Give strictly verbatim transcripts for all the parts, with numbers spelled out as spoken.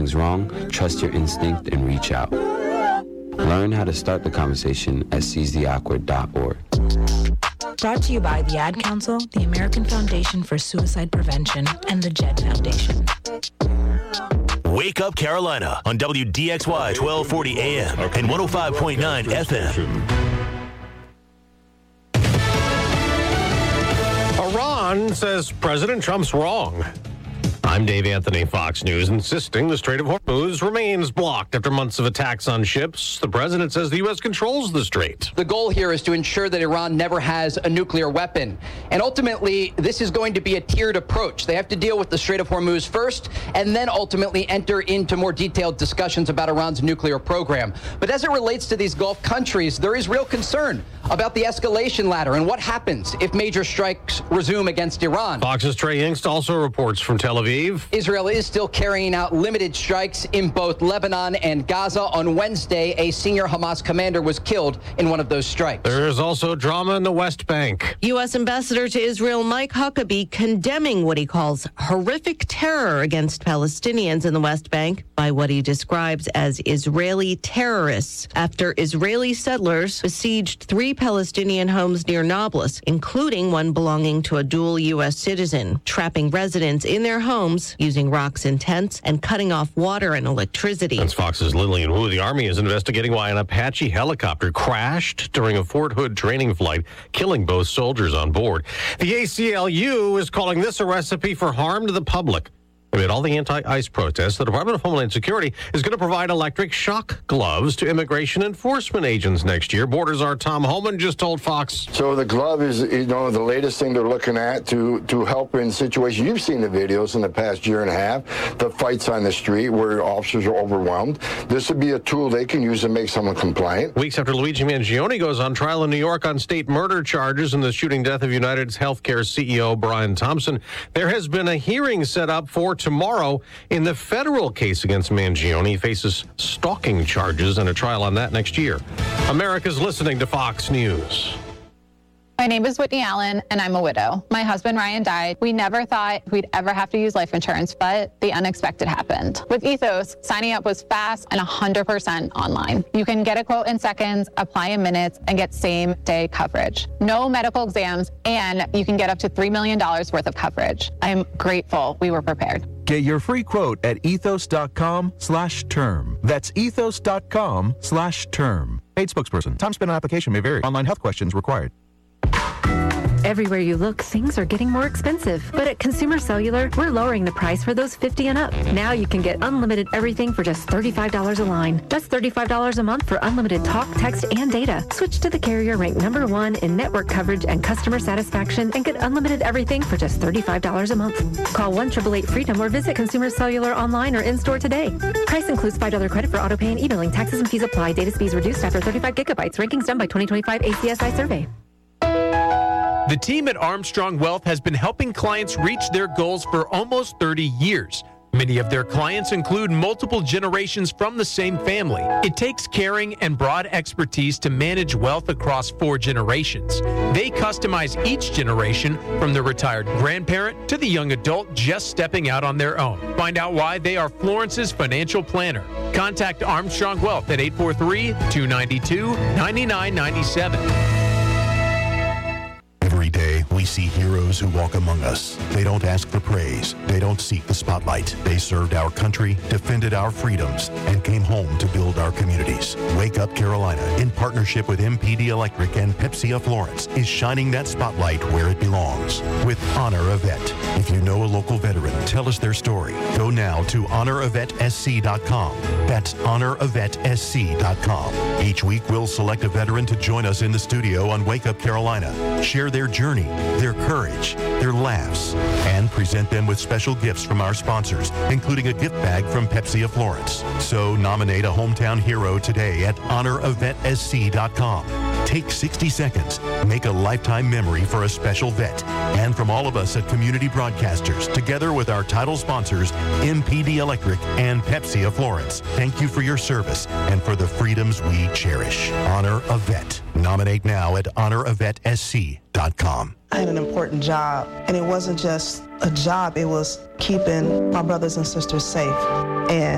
something's wrong, trust your instinct and reach out. Learn how to start the conversation at seize the awkward dot org. Brought to you by the Ad Council, the American Foundation for Suicide Prevention, and the Jed Foundation. Wake Up Carolina on W D X Y twelve forty A M and one oh five point nine F M. Iran says President Trump's wrong. I'm Dave Anthony, Fox News, insisting the Strait of Hormuz remains blocked after months of attacks on ships. The president says the U S controls the strait. The goal here is to ensure that Iran never has a nuclear weapon. And ultimately, this is going to be a tiered approach. They have to deal with the Strait of Hormuz first, and then ultimately enter into more detailed discussions about Iran's nuclear program. But as it relates to these Gulf countries, there is real concern about the escalation ladder and what happens if major strikes resume against Iran. Fox's Trey Yingst also reports from Tel Aviv. Israel is still carrying out limited strikes in both Lebanon and Gaza. On Wednesday, a senior Hamas commander was killed in one of those strikes. There's also drama in the West Bank. U S Ambassador to Israel Mike Huckabee condemning what he calls horrific terror against Palestinians in the West Bank by what he describes as Israeli terrorists after Israeli settlers besieged three Palestinian homes near Nablus, including one belonging to a dual U S citizen, trapping residents in their homes using rocks and tents and cutting off water and electricity. That's Fox's Lillian Wu. The Army is investigating why an Apache helicopter crashed during a Fort Hood training flight, killing both soldiers on board. The A C L U is calling this a recipe for harm to the public. Amid all the anti-ICE protests, the Department of Homeland Security is going to provide electric shock gloves to immigration enforcement agents next year. Borders Czar Tom Homan just told Fox. So the glove is, you know, the latest thing they're looking at to, to help in situations. You've seen the videos in the past year and a half, the fights on the street where officers are overwhelmed. This would be a tool they can use to make someone compliant. Weeks after Luigi Mangione goes on trial in New York on state murder charges in the shooting death of United's healthcare C E O Brian Thompson, there has been a hearing set up for tomorrow in the federal case against Mangione. He faces stalking charges and a trial on that next year. America's listening to Fox News. My name is Whitney Allen, and I'm a widow. My husband, Ryan, died. We never thought we'd ever have to use life insurance, but the unexpected happened. With Ethos, signing up was fast and one hundred percent online. You can get a quote in seconds, apply in minutes, and get same-day coverage. No medical exams, and you can get up to three million dollars worth of coverage. I'm grateful we were prepared. Get your free quote at ethos.com slash term. That's ethos.com slash term. Paid spokesperson. Time spent on application may vary. Online health questions required. Everywhere you look, things are getting more expensive. But at Consumer Cellular, we're lowering the price for those fifty and up. Now you can get unlimited everything for just thirty-five dollars a line. That's thirty-five dollars a month for unlimited talk, text, and data. Switch to the carrier ranked number one in network coverage and customer satisfaction and get unlimited everything for just thirty-five dollars a month. Call one eight eight eight freedom or visit Consumer Cellular online or in-store today. Price includes five dollars credit for auto pay and e-billing. Taxes and fees apply. Data speeds reduced after thirty-five gigabytes. Rankings done by twenty twenty-five A C S I survey. The team at Armstrong Wealth has been helping clients reach their goals for almost thirty years. Many of their clients include multiple generations from the same family. It takes caring and broad expertise to manage wealth across four generations. They customize each generation from the retired grandparent to the young adult just stepping out on their own. Find out why they are Florence's financial planner. Contact Armstrong Wealth at eight four three, two nine two, nine nine nine seven. Every day, we see heroes who walk among us. They don't ask for praise. They don't seek the spotlight. They served our country, defended our freedoms, and came home to build our communities. Wake Up Carolina, in partnership with M P D Electric and Pepsi of Florence, is shining that spotlight where it belongs with Honor a Vet. If you know a local veteran, tell us their story. Go now to honor a vet s c dot com. That's honor a vet s c dot com. Each week, we'll select a veteran to join us in the studio on Wake Up Carolina. Share their journey, their courage, their laughs, and present them with special gifts from our sponsors, including a gift bag from Pepsi of Florence. So nominate a hometown hero today at honor a vet s c dot com. Take sixty seconds. Make a lifetime memory for a special vet. And from all of us at Community Broadcasters, together with our title sponsors, M P D Electric and Pepsi of Florence, thank you for your service and for the freedoms we cherish. Honor a Vet. Nominate now at honor a vet s c dot com. I had an important job, and it wasn't just a job, it was keeping my brothers and sisters safe. And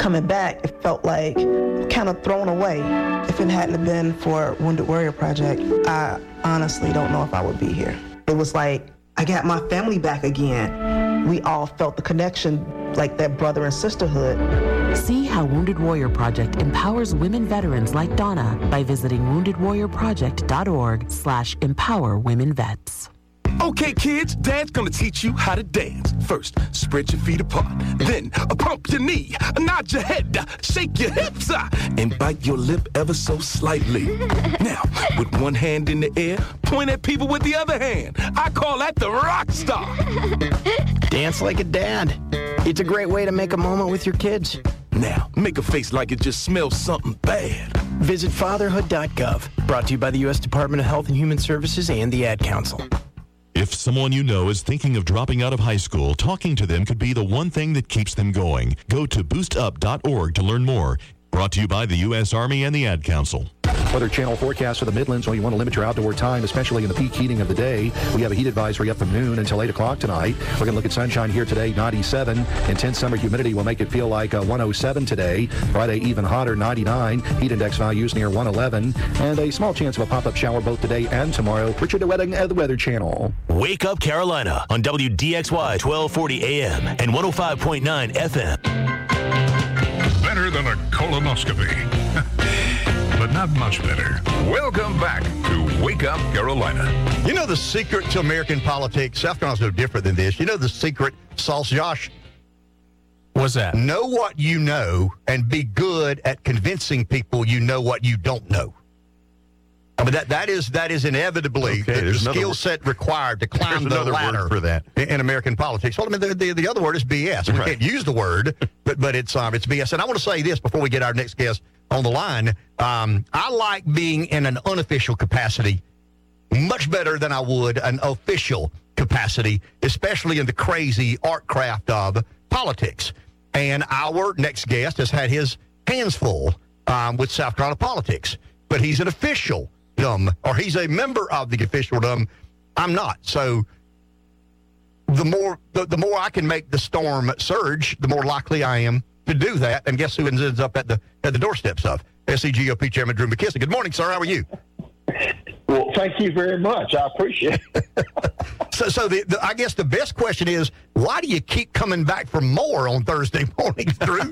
coming back, it felt like kind of thrown away. If it hadn't been for Wounded Warrior Project, I honestly don't know if I would be here. It was like, I got my family back again. We all felt the connection, like that brother and sisterhood. See how Wounded Warrior Project empowers women veterans like Donna by visiting wounded warrior project dot org slash empower women vets. Okay, kids, Dad's gonna teach you how to dance. First, spread your feet apart. Then, uh, pump your knee, uh, nod your head, uh, shake your hips, uh, and bite your lip ever so slightly. Now, with one hand in the air, point at people with the other hand. I call that the rock star. Dance like a dad. It's a great way to make a moment with your kids. Now, make a face like it just smells something bad. Visit fatherhood dot gov. Brought to you by the U S Department of Health and Human Services and the Ad Council. If someone you know is thinking of dropping out of high school, talking to them could be the one thing that keeps them going. Go to boost up dot org to learn more. Brought to you by the U S Army and the Ad Council. Weather Channel forecast for the Midlands. When you want to limit your outdoor time, especially in the peak heating of the day, we have a heat advisory up from noon until eight o'clock tonight. We're going to look at sunshine here today, ninety-seven. Intense summer humidity will make it feel like uh, one oh seven today. Friday, even hotter, ninety-nine. Heat index values near one eleven. And a small chance of a pop-up shower both today and tomorrow. Richard DeWetting at the Weather Channel. Wake Up Carolina on W D X Y twelve forty A M and one oh five point nine F M. Better than a colonoscopy. But not much better. Welcome back to Wake Up Carolina. You know the secret to American politics? South Carolina's no different than this. You know the secret, Sauce Josh? What's that? Know what you know and be good at convincing people you know what you don't know. I mean, that, that is that is inevitably okay, the, the skill set required to climb the ladder for that. In, in American politics. Well, I mean, the, the, the other word is B S. We right. can't use the word, but but it's um, it's B S. And I want to say this before we get our next guest on the line. Um, I like being in an unofficial capacity much better than I would an official capacity, especially in the crazy art craft of politics. And our next guest has had his hands full um, with South Carolina politics, but he's an official. Dumb, or he's a member of the officialdom. I'm not. So the more the, the more I can make the storm surge, the more likely I am to do that. And guess who ends up at the at the doorsteps of S C G O P Chairman Drew McKissick. Good morning, sir. How are you? Well, thank you very much. I appreciate it. so, so the, the, I guess the best question is, why do you keep coming back for more on Thursday mornings, Drew?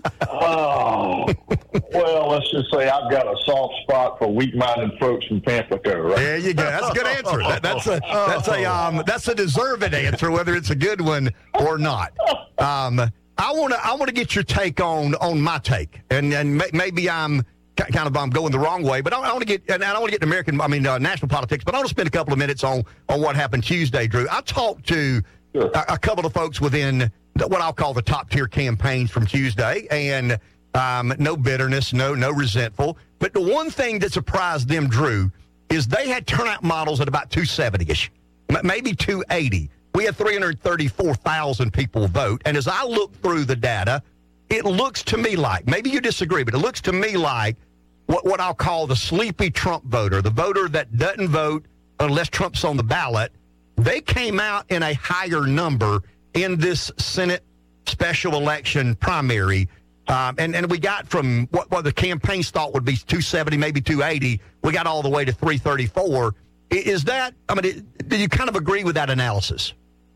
Oh, well, let's just say I've got a soft spot for weak-minded folks from Pamplico, right? There you go. That's a good answer. That, that's a that's a um that's a deserved answer, whether it's a good one or not. Um, I want to I want to get your take on on my take, and and may, maybe I'm. kind of I'm going the wrong way, but I, I want to get, and I don't want to get to American, I mean, uh, national politics, but I want to spend a couple of minutes on, on what happened Tuesday, Drew. I talked to sure. a, a couple of folks within the, what I'll call the top tier campaigns from Tuesday, and um, no bitterness, no, no resentful. But the one thing that surprised them, Drew, is they had turnout models at about two seventy-ish, maybe two eighty. We had three hundred thirty-four thousand people vote. And as I look through the data, it looks to me like, maybe you disagree, but it looks to me like what, what I'll call the sleepy Trump voter, the voter that doesn't vote unless Trump's on the ballot. They came out in a higher number in this Senate special election primary. Um, and, and we got from what, what the campaigns thought would be two seventy, maybe two eighty. We got all the way to three thirty-four. Is that, I mean, it, do you kind of agree with that analysis?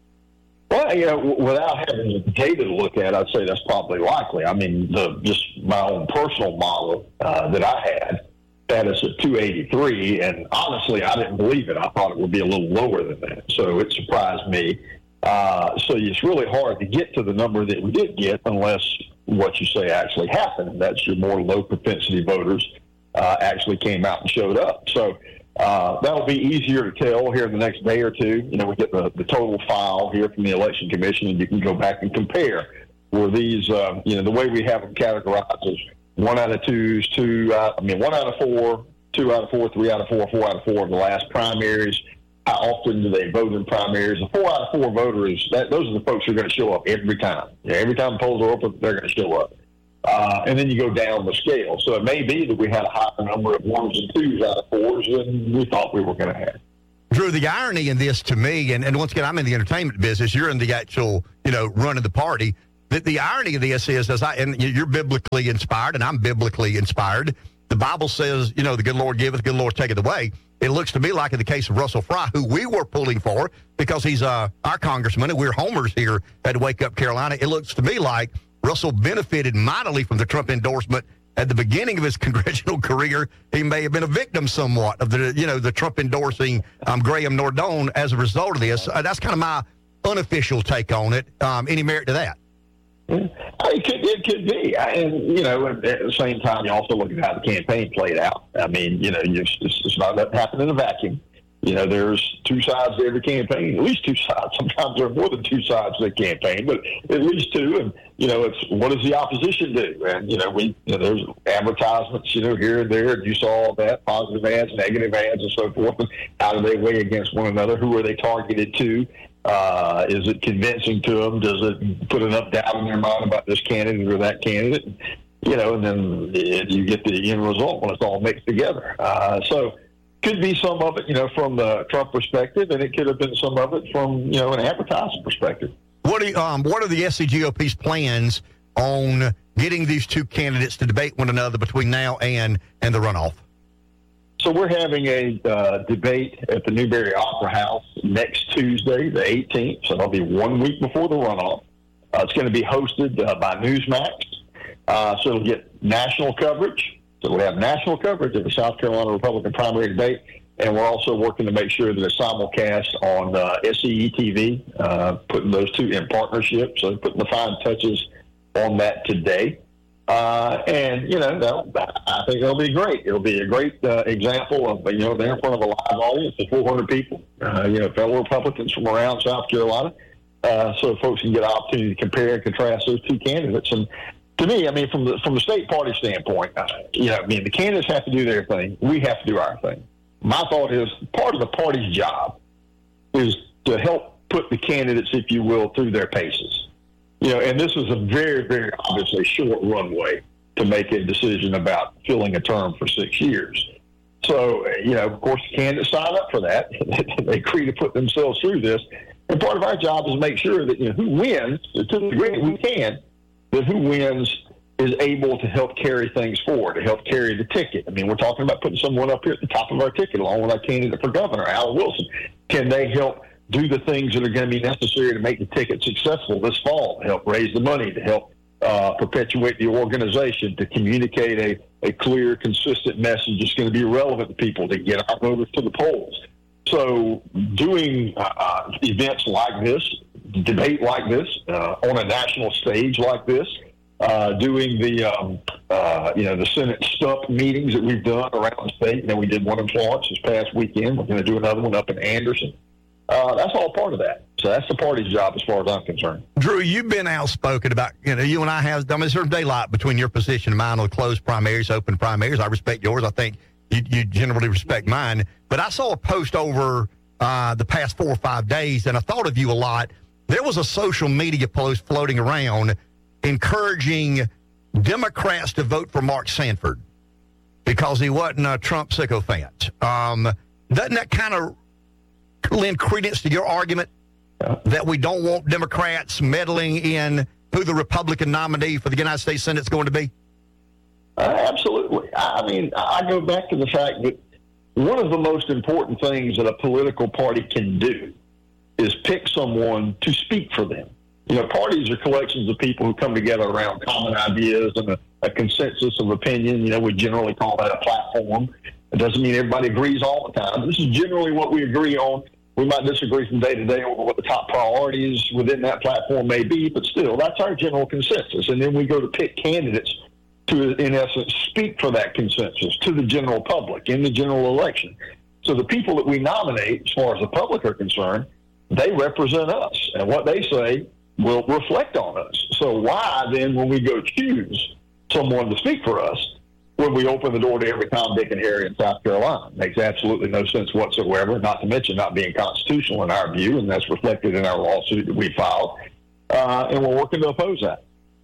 Well, you know, without having the data to look at, I'd say that's probably likely. I mean, the, just my own personal model uh, that I had had us at two eighty-three, and honestly, I didn't believe it. I thought it would be a little lower than that, so it surprised me. Uh, so it's really hard to get to the number that we did get unless what you say actually happened. That's your more low-propensity voters uh, actually came out and showed up. So Uh, that'll be easier to tell here in the next day or two. You know, we get the, the total file here from the Election Commission, and you can go back and compare. Were these, uh, you know, the way we have them categorized is one out of twos, two out, I mean, one out of four, two out of four, three out of four, four out of four of the last primaries. How often do they vote in primaries? The four out of four voters, that, those are the folks who are going to show up every time. Yeah, every time the polls are open, they're going to show up. Uh, and then you go down the scale. So it may be that we had a higher number of ones and twos out of fours than we thought we were going to have. Drew, the irony in this to me, and, and once again, I'm in the entertainment business. You're in the actual, you know, running the party. the, the irony of this is, as I and you're biblically inspired, and I'm biblically inspired. The Bible says, you know, the good Lord giveth, the good Lord taketh away. It looks to me like in the case of Russell Fry, who we were pulling for because he's uh, our congressman and we're homers here at Wake Up Carolina, it looks to me like Russell benefited mightily from the Trump endorsement at the beginning of his congressional career. He may have been a victim somewhat of the, you know, the Trump endorsing um, Graham Nordone as a result of this. Uh, that's kind of my unofficial take on it. Um, any merit to that? It could, it could be. And, you know, at the same time, you also look at how the campaign played out. I mean, you know, it's, it's not that happen in a vacuum. You know, there's two sides to every campaign, at least two sides. Sometimes there are more than two sides to the campaign, but at least two. And, you know, it's what does the opposition do? And, you know, we you know, there's advertisements, you know, here and there. And you saw all that, positive ads, negative ads, and so forth. And how do they weigh against one another? Who are they targeted to? Uh, is it convincing to them? Does it put enough doubt in their mind about this candidate or that candidate? You know, and then you get the end result when it's all mixed together. Uh, so could be some of it, you know, from the Trump perspective, and it could have been some of it from, you know, an advertising perspective. What are, um, what are the S C G O P's plans on getting these two candidates to debate one another between now and, and the runoff? So we're having a uh, debate at the Newberry Opera House next Tuesday, the eighteenth. So that'll be one week before the runoff. Uh, it's going to be hosted uh, by Newsmax. Uh, so it'll get national coverage. So we'll have national coverage of the South Carolina Republican primary debate. And we're also working to make sure that it's simulcast on uh, S E E T V, uh, putting those two in partnership. So putting the fine touches on that today. Uh, and, you know, I think it'll be great. It'll be a great uh, example of, you know, they're in front of a live audience of four hundred people, uh, you know, fellow Republicans from around South Carolina. Uh, so folks can get an opportunity to compare and contrast those two candidates. And to me, I mean, from the from the state party standpoint, uh, you know, I mean, the candidates have to do their thing. We have to do our thing. My thought is part of the party's job is to help put the candidates, if you will, through their paces. You know, and this is a very, very obviously short runway to make a decision about filling a term for six years. So, you know, of course, the candidates sign up for that. They agree to put themselves through this. And part of our job is to make sure that, you know, who wins, to the degree that we can, that who wins is able to help carry things forward, to help carry the ticket. I mean, we're talking about putting someone up here at the top of our ticket, along with our candidate for governor, Alan Wilson. Can they help do the things that are going to be necessary to make the ticket successful this fall, to help raise the money, to help uh, perpetuate the organization, to communicate a, a clear, consistent message that's going to be relevant to people, to get our voters to the polls. So doing uh, events like this, debate like this, uh, on a national stage like this, uh, doing the, um, uh, you know, the Senate stump meetings that we've done around the state. You know, we did one in Florence this past weekend. We're going to do another one up in Anderson. Uh, that's all part of that. So that's the party's job as far as I'm concerned. Drew, you've been outspoken about, you know, you and I have, I mean, there's daylight between your position and mine on closed primaries, open primaries. I respect yours. I think you, you generally respect mine. But I saw a post over uh, the past four or five days, and I thought of you a lot. There was a social media post floating around encouraging Democrats to vote for Mark Sanford because he wasn't a Trump sycophant. Um, doesn't that kind of lend credence to your argument that we don't want Democrats meddling in who the Republican nominee for the United States Senate is going to be? Uh, absolutely. I mean, I go back to the fact that one of the most important things that a political party can do is pick someone to speak for them. You know, parties are collections of people who come together around common ideas and a, a consensus of opinion. You know, we generally call that a platform. It doesn't mean everybody agrees all the time. This is generally what we agree on. We might disagree from day to day over what the top priorities within that platform may be, but still, that's our general consensus. And then we go to pick candidates to, in essence, speak for that consensus to the general public in the general election. So the people that we nominate, as far as the public are concerned, they represent us. And what they say will reflect on us. So why then, when we go choose someone to speak for us, when we open the door to every Tom, Dick, and Harry in South Carolina? Makes absolutely no sense whatsoever, not to mention not being constitutional in our view, and that's reflected in our lawsuit that we filed. Uh, and we're working to oppose that.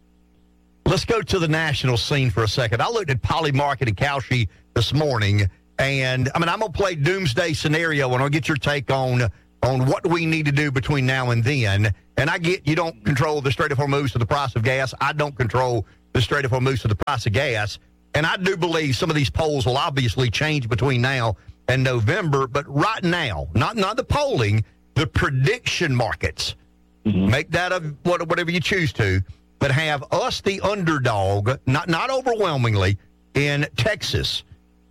Let's go to the national scene for a second. I looked at Poly Market and Cowshay this morning, and, I mean, I'm going to play doomsday scenario, and I'll get your take on on what we need to do between now and then. And I get you don't control the Strait of Hormuz to the price of gas. I don't control the Strait of Hormuz to the price of gas. And I do believe some of these polls will obviously change between now and November. But right now, not not the polling, the prediction markets, mm-hmm. make that a, whatever you choose to, but have us the underdog, not not overwhelmingly, in Texas,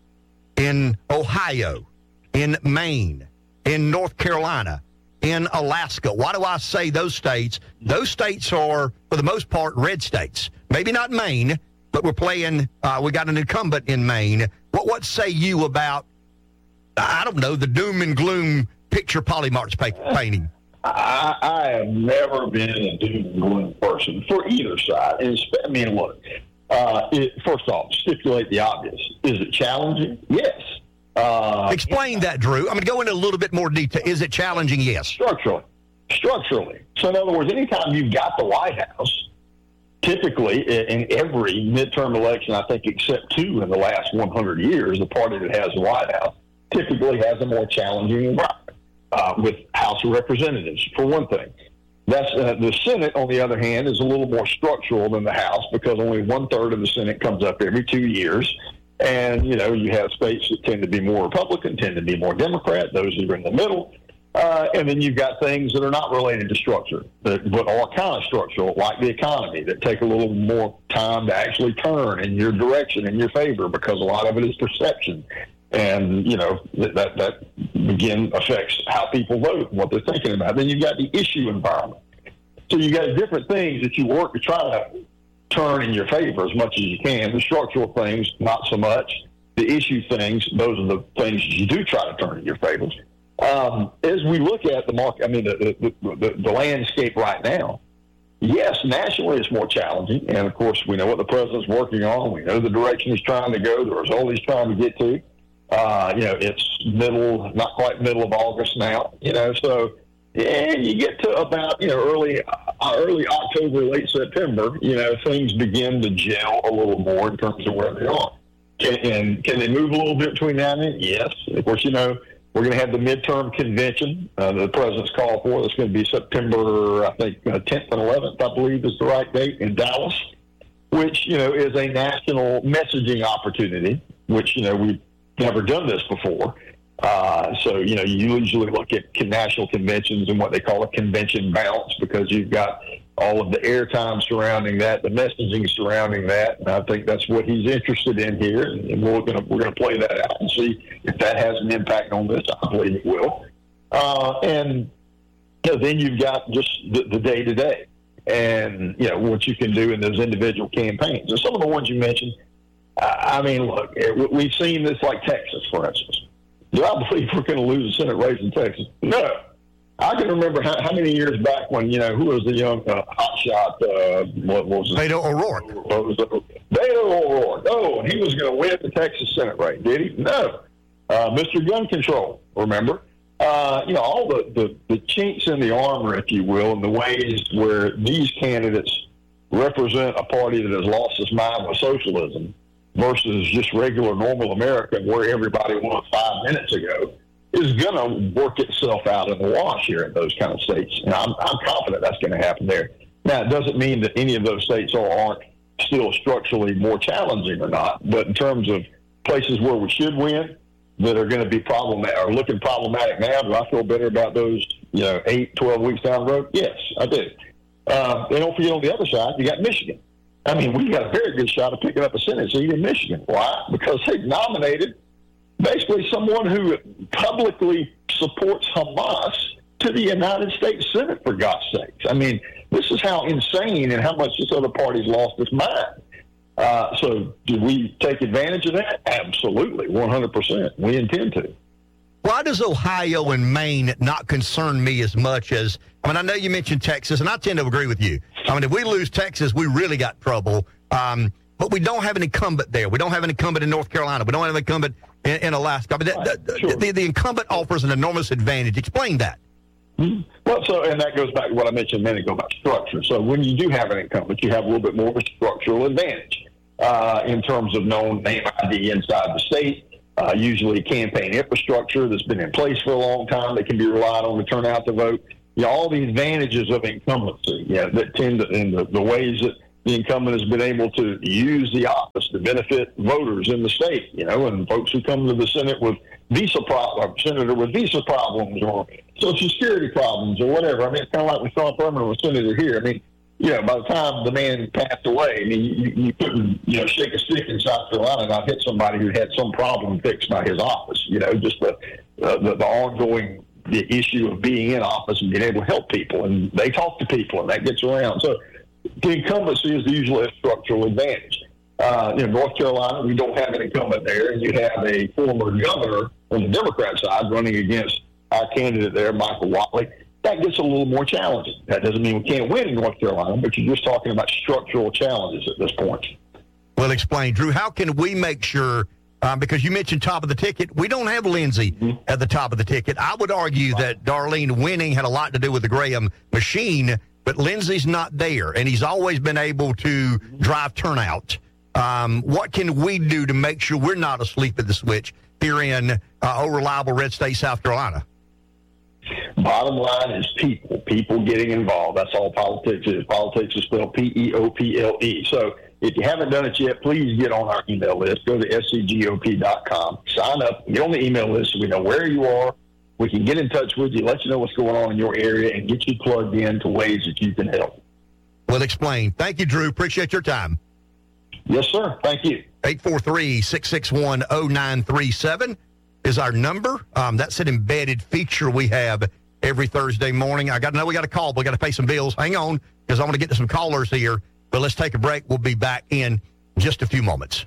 in Ohio, in Maine, in North Carolina, in Alaska. Why do I say those states? Those states are, for the most part, red states. Maybe not Maine, but we're playing, uh, we got an incumbent in Maine. What what say you about, I don't know, the doom and gloom picture Polymarch's painting? I, I have never been a doom and gloom person for either side. And I mean, look, uh, it, first off, stipulate the obvious. Is it challenging? Yes. Uh, Explain that, Drew. I'm going to go into a little bit more detail. Is it challenging? Yes. Structurally. Structurally. So, in other words, anytime you've got the White House, typically in every midterm election, I think except two in the last one hundred years, the party that has the White House typically has a more challenging environment uh, with House of Representatives, for one thing. That's uh, the Senate, on the other hand, is a little more structural than the House because only one-third of the Senate comes up every two years. And, you know, you have states that tend to be more Republican, tend to be more Democrat, those that are in the middle. Uh, and then you've got things that are not related to structure, but, but are kind of structural, like the economy, that take a little more time to actually turn in your direction, in your favor, because a lot of it is perception. And, you know, that, that, that again, affects how people vote and what they're thinking about. Then you've got the issue environment. So you've got different things that you work to try to turn in your favor as much as you can. The structural things, not so much. The issue things, those are the things you do try to turn in your favor. Um, as we look at the market, I mean, the, the, the, the landscape right now, yes, nationally it's more challenging. And, of course, we know what the president's working on. We know the direction he's trying to go, the result he's trying to get to. Uh, you know, it's middle, not quite middle of August now, you know, so and you get to about, you know, early uh, early October, late September, you know, things begin to gel a little more in terms of where they are. Can, and can they move a little bit between now and then? Yes. Of course, you know, we're going to have the midterm convention uh, the president's called for. That's going to be September, I think, uh, tenth and eleventh, I believe, is the right date in Dallas, which, you know, is a national messaging opportunity, which, you know, we've never done this before. Uh, so, you know, you usually look at national conventions and what they call a convention bounce because you've got all of the airtime surrounding that, the messaging surrounding that. And I think that's what he's interested in here. And we're going to we're going to play that out and see if that has an impact on this. I believe it will. Uh, and you know, then you've got just the, the day-to-day and, you know, what you can do in those individual campaigns. And some of the ones you mentioned, I mean, look, we've seen this like Texas, for instance. Do I believe we're going to lose a Senate race in Texas? No. I can remember how, how many years back when, you know, who was the young uh, hotshot? Uh, what, what was it? Beto O'Rourke. What was it? Beto O'Rourke. Oh, and he was going to win the Texas Senate race, did he? No. Uh, Mister Gun Control, remember? Uh, you know, all the, the, the chinks in the armor, if you will, and the ways where these candidates represent a party that has lost its mind with socialism versus just regular, normal America where everybody was five minutes ago, is going to work itself out in the wash here in those kind of states. And I'm, I'm confident that's going to happen there. Now, it doesn't mean that any of those states are, aren't still structurally more challenging or not, but in terms of places where we should win that are going to be problematic, are looking problematic now, do I feel better about those, you know, eight, twelve weeks down the road? Yes, I do. Uh, and don't forget on the other side, you got Michigan. I mean, we've got a very good shot of picking up a Senate seat in Michigan. Why? Because they've nominated basically someone who publicly supports Hamas to the United States Senate, for God's sakes. I mean, this is how insane and how much this other party's lost its mind. Uh, so do we take advantage of that? Absolutely, one hundred percent. We intend to. Why does Ohio and Maine not concern me as much as, I mean, I know you mentioned Texas, and I tend to agree with you. I mean, if we lose Texas, we really got trouble. Um, but we don't have an incumbent there. We don't have an incumbent in North Carolina. We don't have an incumbent in, in Alaska. I mean, the, the, sure. the, the incumbent offers an enormous advantage. Explain that. Mm-hmm. Well, so, and that goes back to what I mentioned a minute ago about structure. So when you do have an incumbent, you have a little bit more of a structural advantage uh, in terms of known name I D inside the state. uh, usually campaign infrastructure that's been in place for a long time that can be relied on to turn out the vote. You know, all the advantages of incumbency, you know, that tend to, in the, the ways that the incumbent has been able to use the office to benefit voters in the state, you know, and folks who come to the Senate with visa problems, senator with visa problems or Social Security problems or whatever. I mean, it's kind of like we saw Furman with senator here. I mean, you know, by the time the man passed away, I mean, you, you couldn't, you know, shake a stick in South Carolina and not hit somebody who had some problem fixed by his office. You know, just the uh, the, the ongoing the issue of being in office and being able to help people, and they talk to people, and that gets around. So the incumbency is usually a structural advantage. Uh, you know, North Carolina, we don't have an incumbent there, and you have a former governor on the Democrat side running against our candidate there, Michael Whatley. That gets a little more challenging. That doesn't mean we can't win in North Carolina, but you're just talking about structural challenges at this point. Well, explain, Drew, how can we make sure, um, because you mentioned top of the ticket, we don't have Lindsey mm-hmm. at the top of the ticket. I would argue that Darlene winning had a lot to do with the Graham machine, but Lindsey's not there, and he's always been able to drive turnout. Um, what can we do to make sure we're not asleep at the switch here in uh, oh, reliable red state, South Carolina? Bottom line is people, people getting involved. That's all politics is. Politics is spelled P E O P L E. So if you haven't done it yet, please get on our email list. Go to S C G O P dot com. Sign up. Get on the email list so we know where you are. We can get in touch with you, let you know what's going on in your area, and get you plugged in to ways that you can help. Well, explain. Thank you, Drew. Appreciate your time. Yes, sir. Thank you. eight four three, six six one, oh nine three seven is our number. Um, that's an embedded feature we have every Thursday morning. I got to know we got a call, but we got to pay some bills. Hang on, because I want to get to some callers here. But let's take a break. We'll be back in just a few moments.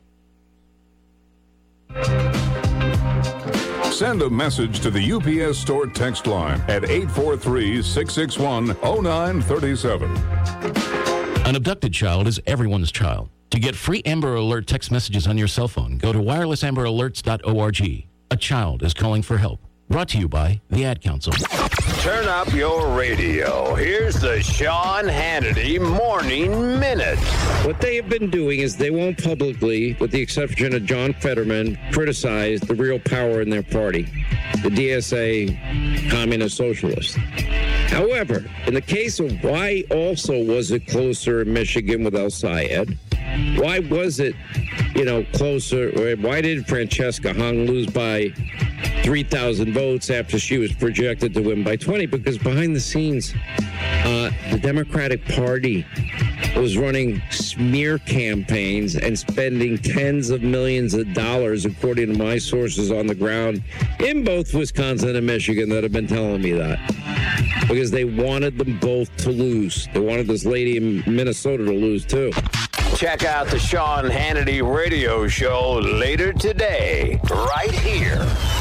Send a message to the U P S Store text line at eight four three, six six one, oh nine three seven. An abducted child is everyone's child. To get free Amber Alert text messages on your cell phone, go to wireless amber alerts dot org. A child is calling for help. Brought to you by the Ad Council. Turn up your radio. Here's the Sean Hannity Morning Minute. What they have been doing is they won't publicly, with the exception of John Fetterman, criticize the real power in their party, the D S A Communist Socialists. However, in the case of why also was it closer in Michigan with El Sayed, why was it, you know, closer, or why did Francesca Hung lose by three thousand votes after she was projected to win by twenty? Because behind the scenes, uh, the Democratic Party was running smear campaigns and spending tens of millions of dollars, according to my sources on the ground in both Wisconsin and Michigan that have been telling me that. Because they wanted them both to lose. They wanted this lady in Minnesota to lose, too. Check out the Sean Hannity radio show later today, right here.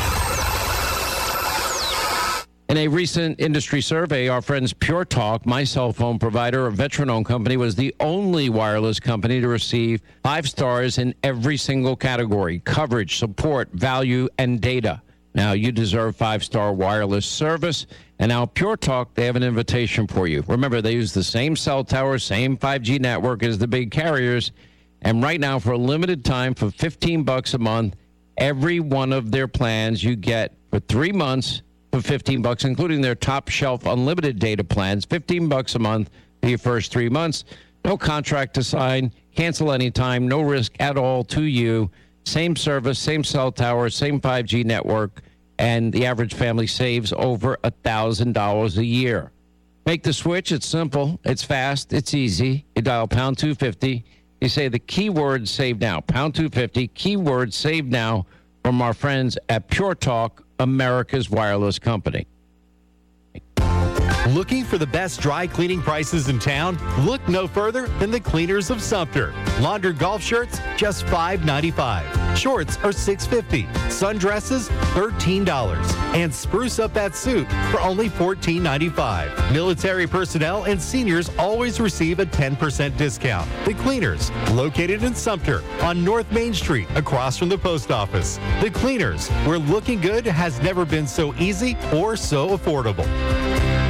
In a recent industry survey, our friends Pure Talk, my cell phone provider, a veteran-owned company, was the only wireless company to receive five stars in every single category: coverage, support, value, and data. Now, you deserve five-star wireless service. And now Pure Talk, they have an invitation for you. Remember, they use the same cell tower, same five G network as the big carriers. And right now, for a limited time, for fifteen bucks a month, every one of their plans you get for three months for fifteen bucks, including their top shelf unlimited data plans, fifteen bucks a month for your first three months. No contract to sign, cancel anytime, no risk at all to you. Same service, same cell tower, same five G network. And the average family saves over one thousand dollars a year. Make the switch. It's simple. It's fast. It's easy. You dial pound two fifty. You say the keyword save now. Pound two fifty, keyword save now from our friends at Pure Talk, America's wireless company. Looking for the best dry cleaning prices in town? Look no further than the Cleaners of Sumter. Laundered golf shirts, just five ninety-five. Shorts are six fifty. Sundresses, thirteen dollars. And spruce up that suit for only fourteen ninety-five. Military personnel and seniors always receive a ten percent discount. The Cleaners, located in Sumter on North Main Street, across from the post office. The Cleaners, where looking good has never been so easy or so affordable.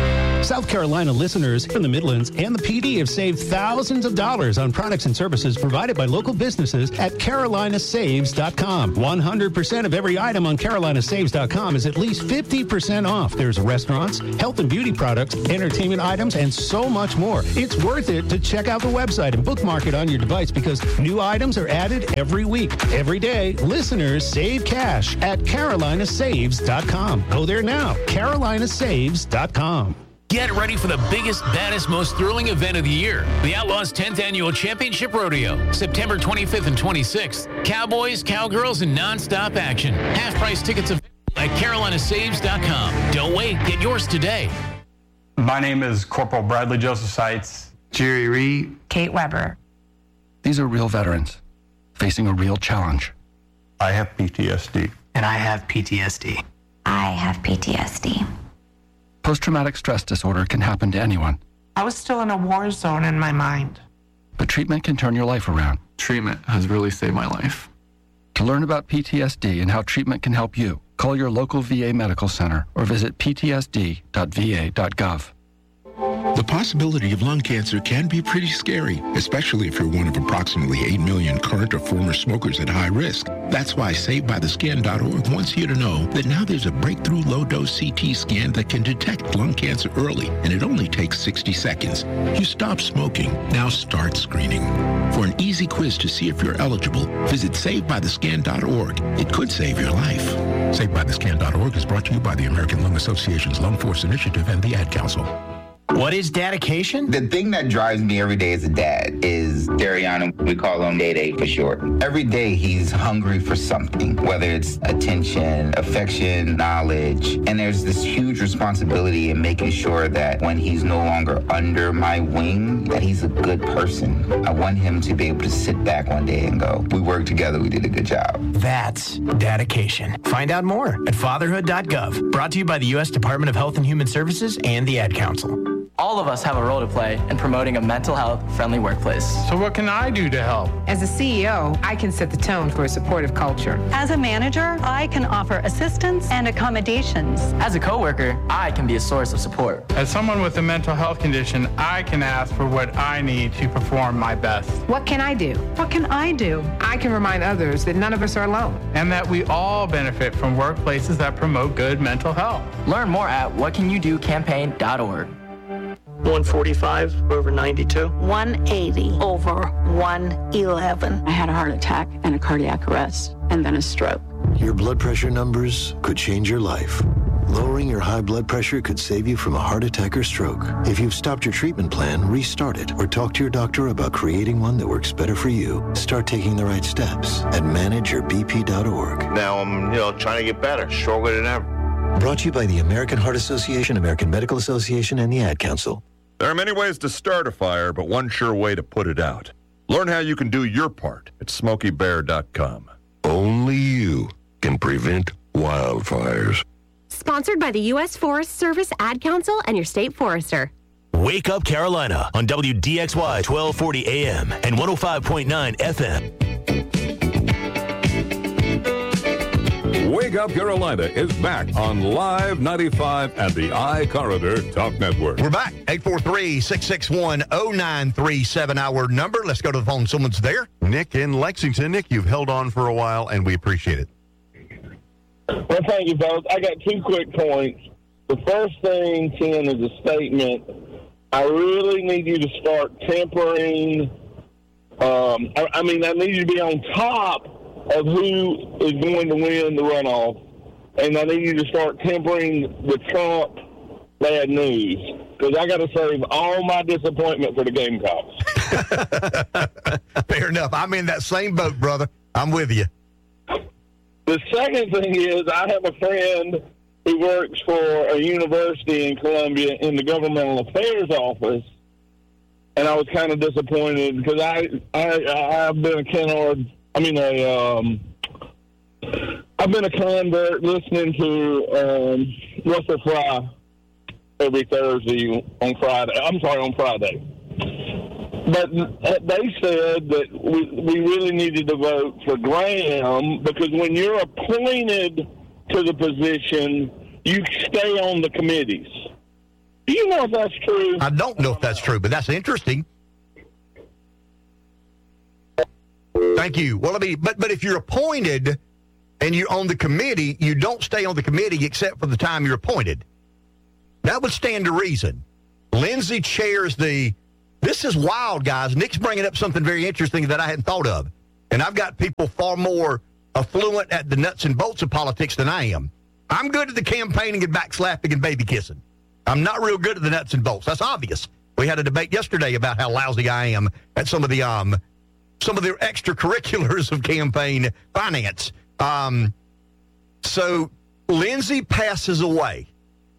South Carolina listeners from the Midlands and the P D have saved thousands of dollars on products and services provided by local businesses at Carolina Saves dot com. one hundred percent of every item on Carolina Saves dot com is at least fifty percent off. There's restaurants, health and beauty products, entertainment items, and so much more. It's worth it to check out the website and bookmark it on your device because new items are added every week. Every day, listeners save cash at Carolina Saves dot com. Go there now, Carolina Saves dot com. Get ready for the biggest, baddest, most thrilling event of the year. The Outlaws' tenth Annual Championship Rodeo, September twenty-fifth and twenty-sixth. Cowboys, cowgirls, and nonstop action. Half-price tickets available at Carolina Saves dot com. Don't wait. Get yours today. My name is Corporal Bradley Joseph Seitz. Jerry Reed. Kate Weber. These are real veterans facing a real challenge. I have P T S D. And I have P T S D. I have P T S D. Post-traumatic stress disorder can happen to anyone. I was still in a war zone in my mind. But treatment can turn your life around. Treatment has really saved my life. To learn about P T S D and how treatment can help you, call your local V A medical center or visit p t s d dot v a dot gov. The possibility of lung cancer can be pretty scary, especially if you're one of approximately eight million current or former smokers at high risk. That's why Saved By The Skin dot org wants you to know that now there's a breakthrough low-dose C T scan that can detect lung cancer early, and it only takes sixty seconds. You stop smoking, now start screening. For an easy quiz to see if you're eligible, visit Saved By The Skin dot org. It could save your life. Saved By The Skin dot org is brought to you by the American Lung Association's Lung Force Initiative and the Ad Council. What is dedication? The thing that drives me every day as a dad is Dariana. We call him Day Day for short. Every day he's hungry for something, whether it's attention, affection, knowledge. And there's this huge responsibility in making sure that when he's no longer under my wing, that he's a good person. I want him to be able to sit back one day and go, we worked together, we did a good job. That's dedication. Find out more at fatherhood dot gov. Brought to you by the U S Department of Health and Human Services and the Ad Council. All of us have a role to play in promoting a mental health friendly workplace. So what can I do to help? As a C E O, I can set the tone for a supportive culture. As a manager, I can offer assistance and accommodations. As a coworker, I can be a source of support. As someone with a mental health condition, I can ask for what I need to perform my best. What can I do? What can I do? I can remind others that none of us are alone. And that we all benefit from workplaces that promote good mental health. Learn more at what can you do campaign dot org. one forty-five over ninety-two. one eighty over one eleven. I had a heart attack and a cardiac arrest and then a stroke. Your blood pressure numbers could change your life. Lowering your high blood pressure could save you from a heart attack or stroke. If you've stopped your treatment plan, restart it or talk to your doctor about creating one that works better for you. Start taking the right steps at manage your b p dot org. Now I'm, you know, trying to get better, stronger than ever. Brought to you by the American Heart Association, American Medical Association, and the Ad Council. There are many ways to start a fire, but one sure way to put it out. Learn how you can do your part at smokey bear dot com. Only you can prevent wildfires. Sponsored by the U S Forest Service, Ad Council, and your state forester. Wake Up Carolina on W D X Y twelve forty A M and one oh five point nine F M. Wake Up Carolina is back on Live ninety-five and the iCorridor Talk Network. We're back. eight four three, six six one, oh nine three seven, our number. Let's go to the phone. Someone's there. Nick in Lexington. Nick, you've held on for a while, and we appreciate it. Well, thank you, folks. I got two quick points. The first thing, Ken, is a statement. I really need you to start tempering. Um, I, I mean, I need you to be on top of who is going to win the runoff, and I need you to start tempering the Trump bad news, because I got to save all my disappointment for the Gamecocks. Fair enough. I'm in that same boat, brother. I'm with you. The second thing is I have a friend who works for a university in Columbia in the governmental affairs office, and I was kind of disappointed because I, I, I've been a Kennard I mean, a, um, I've been a convert listening to um, Russell Fry every Thursday on Friday. I'm sorry, on Friday. But they said that we, we really needed to vote for Graham because when you're appointed to the position, you stay on the committees. Do you know if that's true? I don't know if that's true, but that's interesting. Thank you. Well, I mean, but but if you're appointed and you're on the committee, you don't stay on the committee except for the time you're appointed. That would stand to reason. Lindsay chairs the. This is wild, guys. Nick's bringing up something very interesting that I hadn't thought of, and I've got people far more affluent at the nuts and bolts of politics than I am. I'm good at the campaigning and backslapping and baby kissing. I'm not real good at the nuts and bolts. That's obvious. We had a debate yesterday about how lousy I am at some of the um, some of the extracurriculars of campaign finance. Um, so Lindsay passes away.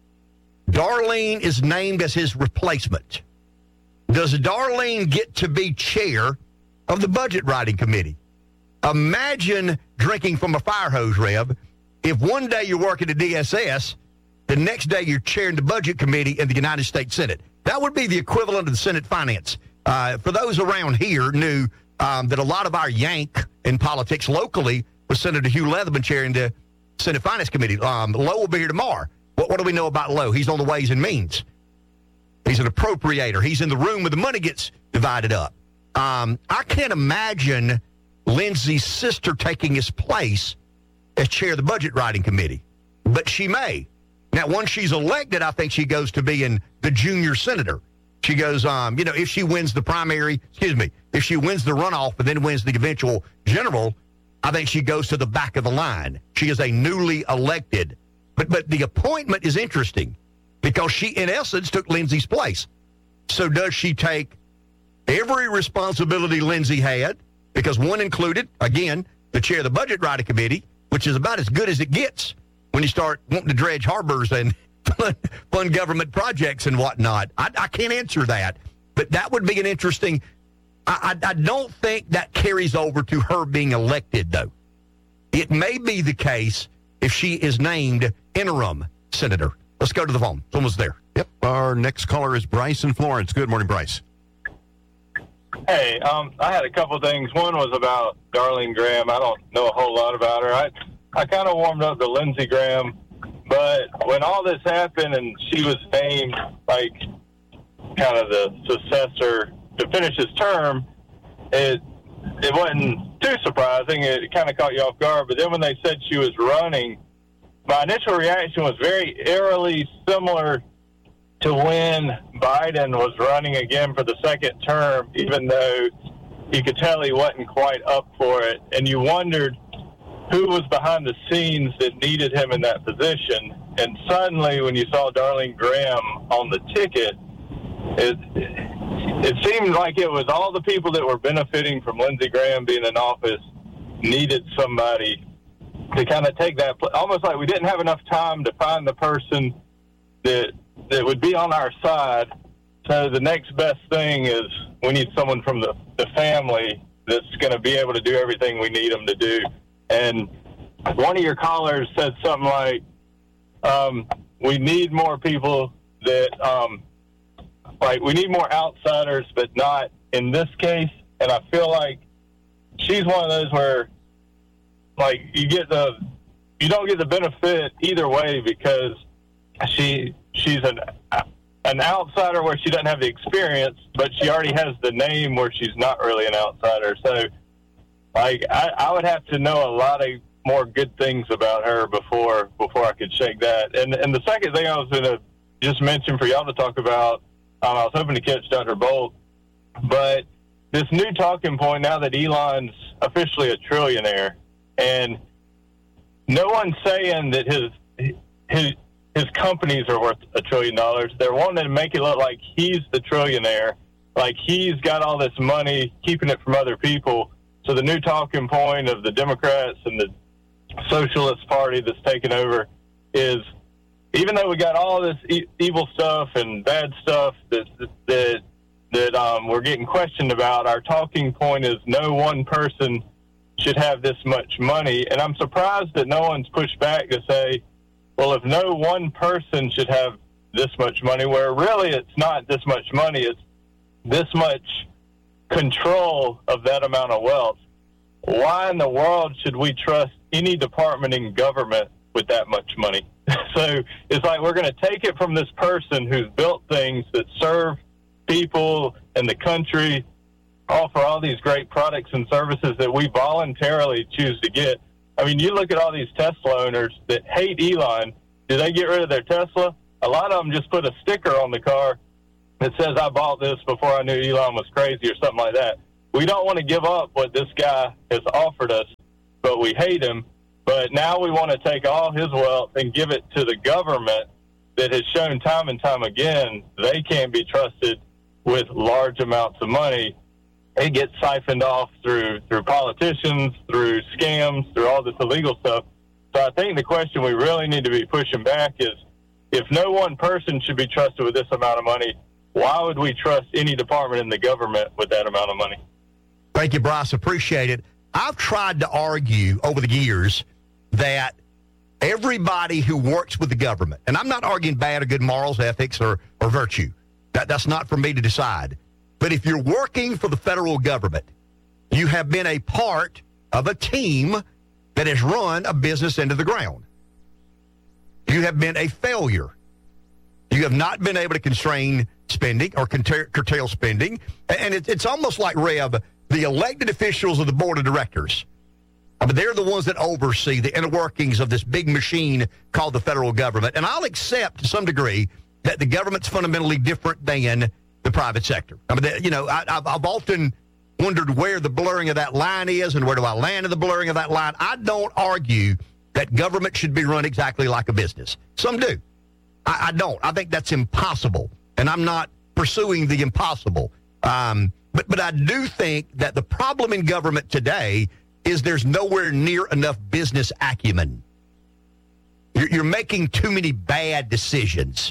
Darlene is named as his replacement. Does Darlene get to be chair of the budget writing committee? Imagine drinking from a fire hose, Rev. If one day you're working at D S S, the next day you're chairing the budget committee in the United States Senate. That would be the equivalent of the Senate Finance. Uh, for those around here knew um, that a lot of our yank in politics locally was Senator Hugh Leatherman chairing the Senate Finance Committee. Um, Lowe will be here tomorrow. What, what do we know about Lowe? He's on the Ways and Means. He's an appropriator. He's in the room where the money gets divided up. Um, I can't imagine Lindsay's sister taking his place as chair of the budget writing committee, but she may. Now, once she's elected, I think she goes to being the junior senator. She goes, um, you know, if she wins the primary, excuse me, if she wins the runoff and then wins the eventual general, I think she goes to the back of the line. She is a newly elected. But but the appointment is interesting because she, in essence, took Lindsay's place. So does she take every responsibility Lindsay had? Because one included, again, the chair of the budget writing committee, which is about as good as it gets when you start wanting to dredge harbors and fund, fund government projects and whatnot. I, I can't answer that, but that would be an interesting. I, I, I don't think that carries over to her being elected, though. It may be the case if she is named interim senator. Let's go to the phone. Someone's there. Yep. Our next caller is Bryce in Florence. Good morning, Bryce. Hey, um, I had a couple things. One was about Darlene Graham. I don't know a whole lot about her. I, I kind of warmed up to Lindsey Graham, but when all this happened and she was named like kind of the successor to finish his term, it it wasn't too surprising. It kind of caught you off guard. But then when they said she was running, my initial reaction was very eerily similar to when Biden was running again for the second term, even though you could tell he wasn't quite up for it. And you wondered who was behind the scenes that needed him in that position. And suddenly, when you saw Darlene Graham on the ticket, it, it seemed like it was all the people that were benefiting from Lindsey Graham being in office needed somebody to kind of take that, almost like we didn't have enough time to find the person that that would be on our side. So the next best thing is we need someone from the, the family that's going to be able to do everything we need them to do. And one of your callers said something like, um, we need more people that, um, like, we need more outsiders, but not in this case. And I feel like she's one of those where, like, you get the, you don't get the benefit either way because she, she's an, an outsider where she doesn't have the experience, but she already has the name where she's not really an outsider. So, like, I, I would have to know a lot of more good things about her before before I could shake that. And and the second thing I was going to just mention for y'all to talk about, um, I was hoping to catch Doctor Bolt, but this new talking point now that Elon's officially a trillionaire, and no one's saying that his his his companies are worth a trillion dollars. They're wanting to make it look like he's the trillionaire, like he's got all this money, keeping it from other people. So the new talking point of the Democrats and the Socialist Party that's taken over is, even though we got all this e- evil stuff and bad stuff that that that um, we're getting questioned about, our talking point is no one person should have this much money. And I'm surprised that no one's pushed back to say, well, if no one person should have this much money, where really it's not this much money, it's this much control of that amount of wealth. Why in the world should we trust any department in government with that much money. So it's like we're going to take it from this person who's built things that serve people and the country, offer all these great products and services that we voluntarily choose to get. I mean, you look at all these Tesla owners that hate Elon. Do they get rid of their Tesla? A lot of them just put a sticker on the car that says, I bought this before I knew Elon was crazy or something like that. We don't want to give up what this guy has offered us, but we hate him. But now we want to take all his wealth and give it to the government that has shown time and time again they can't be trusted with large amounts of money. It gets siphoned off through through politicians, through scams, through all this illegal stuff. So I think the question we really need to be pushing back is, if no one person should be trusted with this amount of money, why would we trust any department in the government with that amount of money? Thank you, Bryce. Appreciate it. I've tried to argue over the years that everybody who works with the government, and I'm not arguing bad or good morals, ethics, or, or virtue. That, that's not for me to decide. But if you're working for the federal government, you have been a part of a team that has run a business into the ground. You have been a failure. You have not been able to constrain spending or curtail spending. And it, it's almost like, Rev, the elected officials of the board of directors, I mean, they're the ones that oversee the inner workings of this big machine called the federal government. And I'll accept to some degree that the government's fundamentally different than the private sector. I mean, you know, I, I've, I've often wondered where the blurring of that line is and where do I land in the blurring of that line. I don't argue that government should be run exactly like a business. Some do. I, I don't. I think that's impossible, and I'm not pursuing the impossible. Um, but, but I do think that the problem in government today is there's nowhere near enough business acumen. You're, you're making too many bad decisions.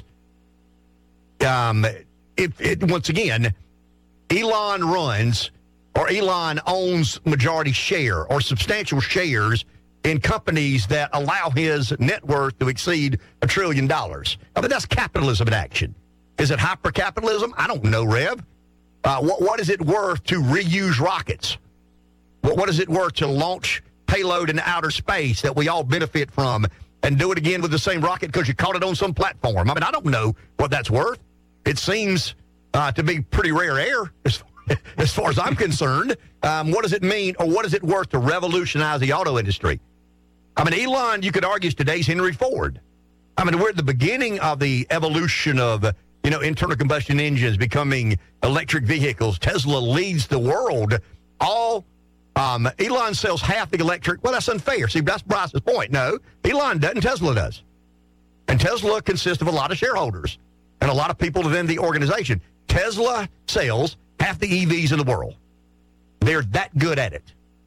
Um, if it, once again, Elon runs or Elon owns majority share or substantial shares in companies that allow his net worth to exceed a trillion dollars. I mean, that's capitalism in action. Is it hyper-capitalism? I don't know, Rev. Uh, what, what is it worth to reuse rockets? What, what is it worth to launch payload into outer space that we all benefit from and do it again with the same rocket because you caught it on some platform? I mean, I don't know what that's worth. It seems uh, to be pretty rare air as, as far as I'm concerned. Um, what does it mean, or what is it worth to revolutionize the auto industry? I mean, Elon, you could argue, is today's Henry Ford. I mean, we're at the beginning of the evolution of, you know, internal combustion engines becoming electric vehicles. Tesla leads the world. All um, Elon sells half the electric. Well, that's unfair. See, that's Bryce's point. No, Elon doesn't. Tesla does. And Tesla consists of a lot of shareholders and a lot of people within the organization. Tesla sells half the E Vs in the world. They're that good at it.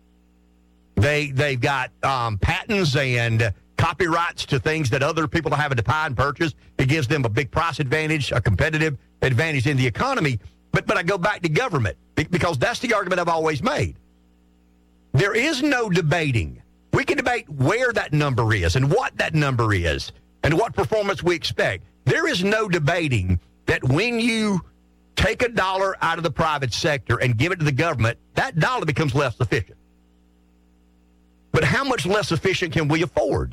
They, they've got um, patents and copyrights to things that other people are having to buy and purchase. It gives them a big price advantage, a competitive advantage in the economy. But, but I go back to government because that's the argument I've always made. There is no debating. We can debate where that number is and what that number is and what performance we expect. There is no debating that when you take a dollar out of the private sector and give it to the government, that dollar becomes less efficient. But how much less efficient can we afford?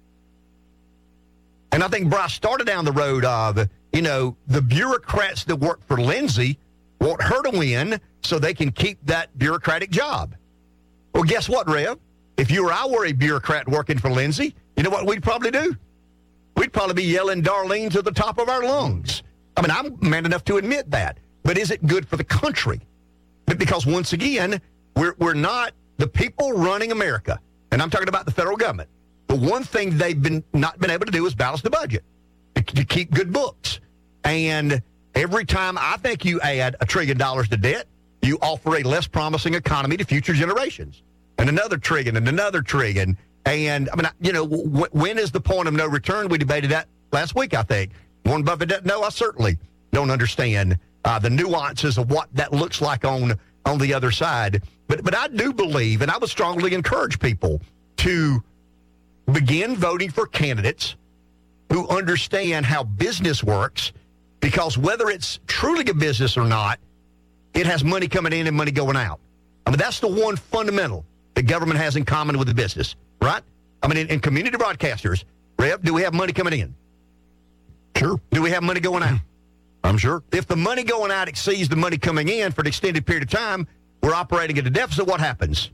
And I think Bryce started down the road of, you know, the bureaucrats that work for Lindsay want her to win so they can keep that bureaucratic job. Well, guess what, Rev? If you or I were a bureaucrat working for Lindsay, you know what we'd probably do? We'd probably be yelling Darlene to the top of our lungs. I mean, I'm man enough to admit that. But is it good for the country? Because once again, we're we're not the people running America, and I'm talking about the federal government. The one thing they've been not been able to do is balance the budget, to, to keep good books. And every time I think you add a trillion dollars to debt, you offer a less promising economy to future generations. And another trillion and another trillion. And, I mean, you know, w- when is the point of no return? We debated that last week, I think. Warren Buffett doesn't know. I certainly don't understand uh, the nuances of what that looks like on, on the other side. But, but I do believe, and I would strongly encourage people to begin voting for candidates who understand how business works, because whether it's truly a business or not, it has money coming in and money going out. I mean, that's the one fundamental the government has in common with the business, right? I mean, in, in community broadcasters, Rev, do we have money coming in? Sure. Do we have money going out? I'm sure. If the money going out exceeds the money coming in for an extended period of time, we're operating at a deficit, what happens?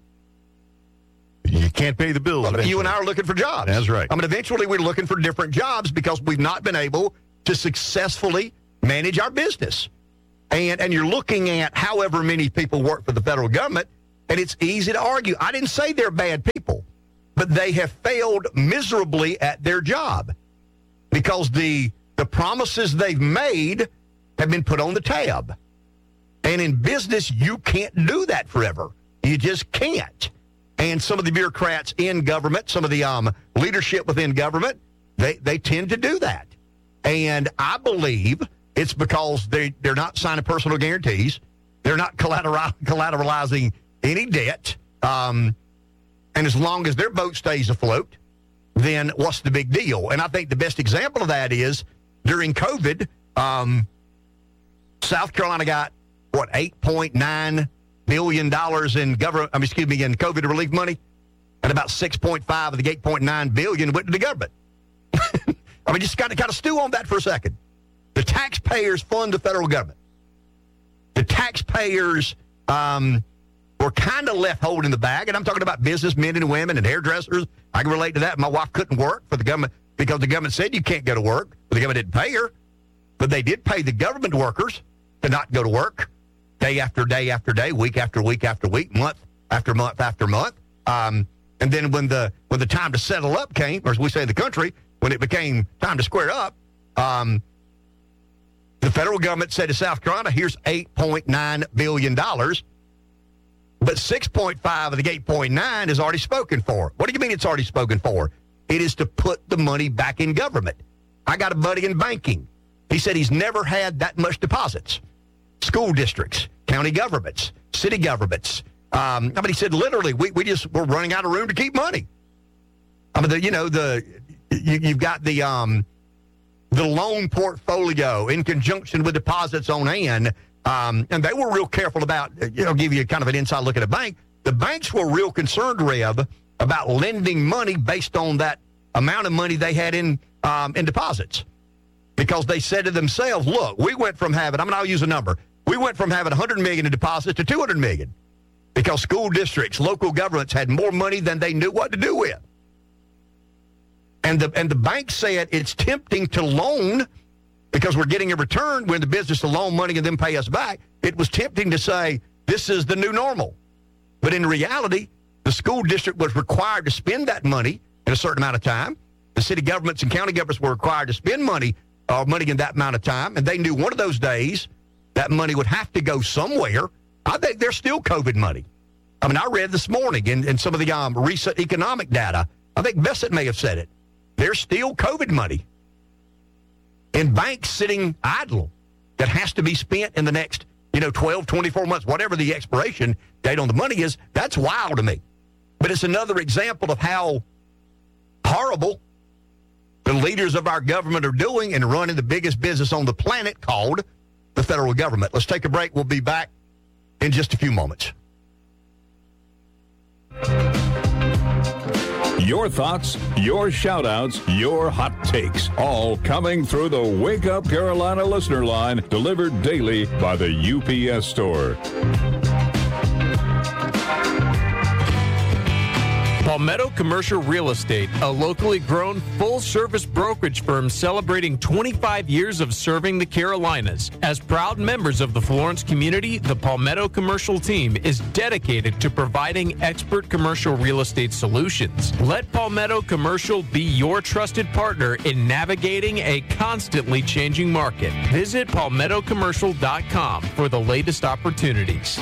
You can't pay the bills. Well, you and I are looking for jobs. That's right. I mean, eventually we're looking for different jobs because we've not been able to successfully manage our business. And and you're looking at however many people work for the federal government, and it's easy to argue. I didn't say they're bad people, but they have failed miserably at their job because the the promises they've made have been put on the tab. And in business, you can't do that forever. You just can't. And some of the bureaucrats in government, some of the um, leadership within government, they, they tend to do that. And I believe it's because they, they're not signing personal guarantees. They're not collateral, collateralizing any debt. Um, and as long as their boat stays afloat, then what's the big deal? And I think the best example of that is during COVID, um, South Carolina got, what, eight point nine billion dollars in government, I mean, excuse me, in COVID relief money, and about six point five of the eight point nine billion dollars went to the government. I mean, just kind of kind of stew on that for a second. The taxpayers fund the federal government. The taxpayers um, were kind of left holding the bag, and I'm talking about businessmen and women and hairdressers. I can relate to that. My wife couldn't work for the government because the government said you can't go to work, but the government didn't pay her. But they did pay the government workers to not go to work day after day after day, week after week after week, month after month after month. Um, and then when the when the time to settle up came, or as we say in the country, when it became time to square up, um, the federal government said to South Carolina, here's eight point nine billion dollars, but six point five of the eight point nine is already spoken for. What do you mean it's already spoken for? It is to put the money back in government. I got a buddy in banking. He said he's never had that much deposits. School districts, county governments, city governments. Um, I mean, he said literally, we, we just, we're running out of room to keep money. I mean, the, you know, the you, you've got the um, the loan portfolio in conjunction with deposits on hand, um, and they were real careful about, you know, give you kind of an inside look at a bank. The banks were real concerned, Rev, about lending money based on that amount of money they had in um, in deposits. Because they said to themselves, look, we went from having, I'm going to use a number, we went from having one hundred million dollars in deposits to two hundred million dollars because school districts, local governments had more money than they knew what to do with. And the and the bank said it's tempting to loan because we're getting a return when the business to loan money and then pay us back. It was tempting to say this is the new normal. But in reality, the school district was required to spend that money in a certain amount of time. The city governments and county governments were required to spend money uh, money in that amount of time, and they knew one of those days that money would have to go somewhere. I think there's still COVID money. I mean, I read this morning in, in some of the um, recent economic data, I think Bessett may have said it, there's still COVID money in banks sitting idle that has to be spent in the next, you know, twelve, twenty-four months, whatever the expiration date on the money is. That's wild to me. But it's another example of how horrible the leaders of our government are doing and running the biggest business on the planet called the federal government. Let's take a break. We'll be back in just a few moments. Your thoughts, your shout-outs, your hot takes, all coming through the Wake Up Carolina listener line, delivered daily by the U P S Store. Palmetto Commercial Real Estate, a locally grown full-service brokerage firm celebrating twenty-five years of serving the Carolinas. As proud members of the Florence community, the Palmetto Commercial team is dedicated to providing expert commercial real estate solutions. Let Palmetto Commercial be your trusted partner in navigating a constantly changing market. Visit palmetto commercial dot com for the latest opportunities.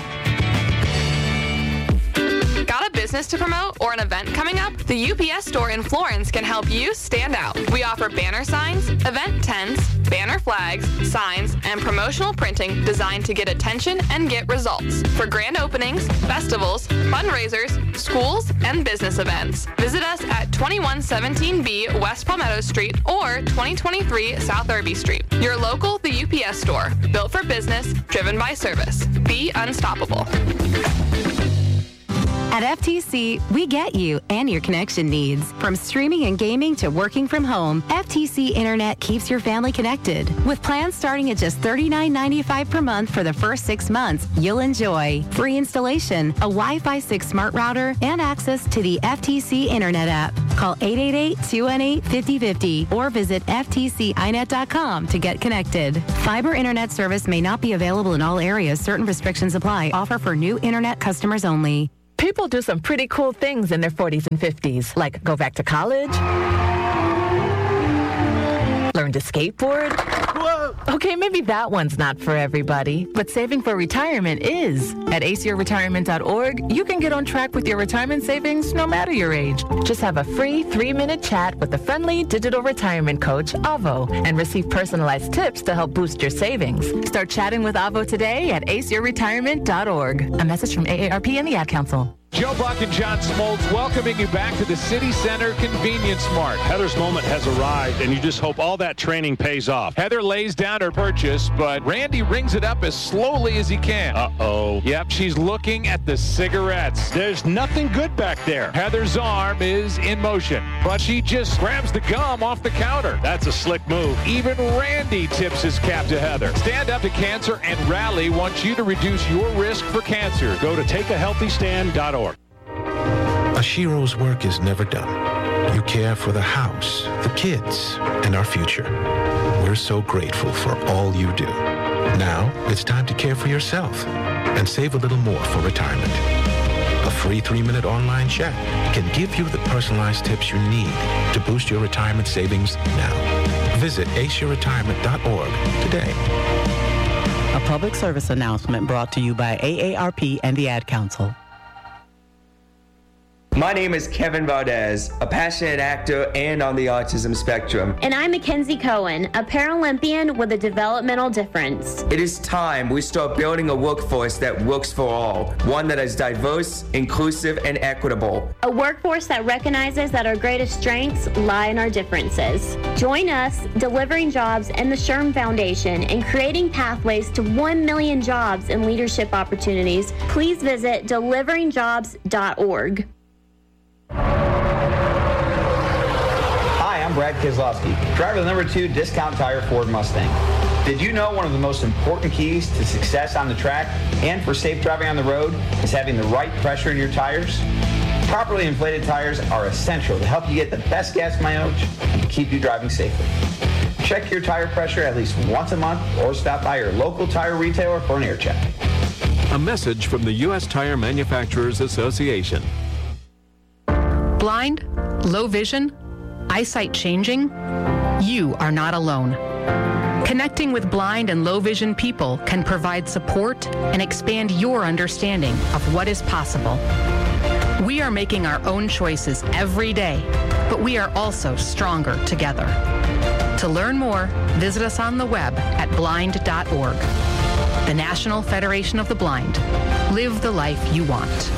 Got a business to promote or an event coming up? The U P S Store in Florence can help you stand out. We offer banner signs, event tents, banner flags, signs, and promotional printing designed to get attention and get results. For grand openings, festivals, fundraisers, schools, and business events. Visit us at twenty-one seventeen B West Palmetto Street or twenty twenty-three South Irby Street. Your local, the U P S Store. Built for business, driven by service. Be unstoppable. At F T C, we get you and your connection needs. From streaming and gaming to working from home, F T C Internet keeps your family connected. With plans starting at just thirty-nine ninety-five per month for the first six months, you'll enjoy free installation, a Wi-Fi six smart router, and access to the F T C Internet app. Call eight eight eight, two one eight, five oh five oh or visit F T C I net dot com to get connected. Fiber Internet service may not be available in all areas. Certain restrictions apply. Offer for new Internet customers only. People do some pretty cool things in their forties and fifties, like go back to college, learn to skateboard. Whoa. Okay, maybe that one's not for everybody, but saving for retirement is. At ace your retirement dot org, you can get on track with your retirement savings no matter your age. Just have a free three-minute chat with the friendly digital retirement coach, Avo, and receive personalized tips to help boost your savings. Start chatting with Avo today at ace your retirement dot org. A message from A A R P and the Ad Council. Joe Buck and John Smoltz welcoming you back to the City Center Convenience Mart. Heather's moment has arrived, and you just hope all that training pays off. Heather lays down her purchase, but Randy rings it up as slowly as he can. Uh-oh. Yep, she's looking at the cigarettes. There's nothing good back there. Heather's arm is in motion, but she just grabs the gum off the counter. That's a slick move. Even Randy tips his cap to Heather. Stand Up to Cancer and Rally wants you to reduce your risk for cancer. Go to take a healthy stand dot org. Ashiro's work is never done. You care for the house, the kids, and our future. We're so grateful for all you do. Now, it's time to care for yourself and save a little more for retirement. A free three-minute online chat can give you the personalized tips you need to boost your retirement savings now. Visit ace your retirement dot org today. A public service announcement brought to you by A A R P and the Ad Council. My name is Kevin Valdez, a passionate actor and on the autism spectrum. And I'm Mackenzie Cohen, a Paralympian with a developmental difference. It is time we start building a workforce that works for all, one that is diverse, inclusive, and equitable. A workforce that recognizes that our greatest strengths lie in our differences. Join us, Delivering Jobs and the Sherm Foundation, in creating pathways to one million jobs and leadership opportunities. Please visit delivering jobs dot org. Hi, I'm Brad Keselowski, driver of the number two Discount Tire Ford Mustang. Did you know one of the most important keys to success on the track and for safe driving on the road is having the right pressure in your tires? Properly inflated tires are essential to help you get the best gas mileage and keep you driving safely. Check your tire pressure at least once a month or stop by your local tire retailer for an air check. A message from the U S Tire Manufacturers Association. Blind, low vision, eyesight changing? You are not alone. Connecting with blind and low vision people can provide support and expand your understanding of what is possible. We are making our own choices every day, but we are also stronger together. To learn more, visit us on the web at blind dot org. The National Federation of the Blind. Live the life you want.